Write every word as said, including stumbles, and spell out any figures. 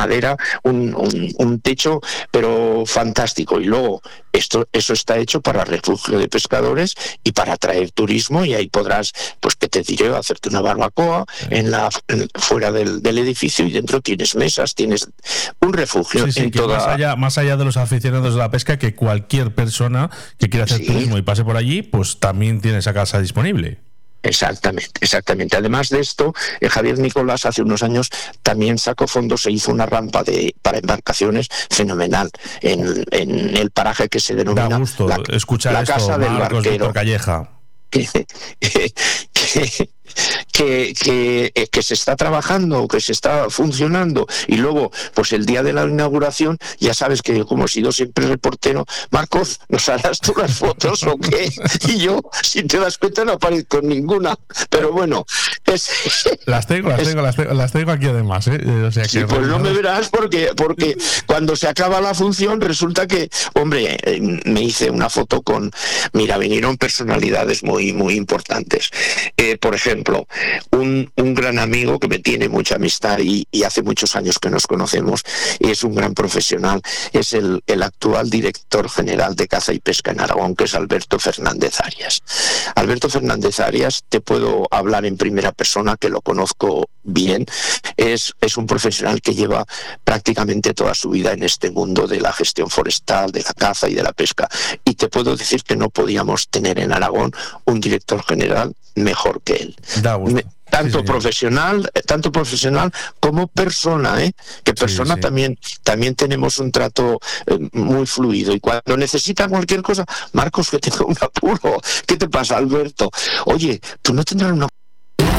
madera, un, un, un techo, pero fantástico. Y luego, esto, eso está hecho para refugio de pescadores y para atraer turismo, y ahí podrás, pues que te diré, hacerte una barbacoa en la en, fuera del, del edificio, y dentro tienes mesas, tienes un refugio. Sí, sí, en que toda... más allá, más allá de los aficionados de la pesca, que cualquier persona que quiera hacer Sí. turismo y pase por allí, pues también tiene esa casa disponible. Exactamente, exactamente. Además de esto, eh, Javier Nicolás hace unos años también sacó fondos, se hizo una rampa de para embarcaciones fenomenal en, en el paraje que se denomina Da gusto la, escuchar la esto, Casa del Marcos Barquero. Víctor Calleja. Que, que, que, que, que se está trabajando, que se está funcionando, y luego, pues el día de la inauguración, ya sabes que como he sido siempre reportero, Marcos, ¿nos harás tú las fotos o qué? Y yo, si te das cuenta, no aparezco en ninguna, pero bueno, es, las tengo, las es, tengo, las tengo, las tengo aquí además, ¿eh? O sea que sí, pues no me verás porque, porque cuando se acaba la función resulta que, hombre, me hice una foto con, mira, vinieron personalidades muy, muy importantes. Eh, por ejemplo, un, un gran amigo que me tiene mucha amistad y, y hace muchos años que nos conocemos, y es un gran profesional, es el, el actual director general de Caza y Pesca en Aragón, que es Alberto Fernández Arias. Alberto Fernández Arias, te puedo hablar en primera persona, que lo conozco bien, es, es un profesional que lleva prácticamente toda su vida en este mundo de la gestión forestal, de la caza y de la pesca, y te puedo decir que no podíamos tener en Aragón un director general mejor que él. Da gusto. Tanto sí, profesional, tanto profesional como persona, ¿eh? Que persona sí, sí. también, también tenemos un trato eh, muy fluido. Y cuando necesita cualquier cosa, Marcos, que tengo un apuro. ¿Qué te pasa, Alberto? Oye, tú no tendrás una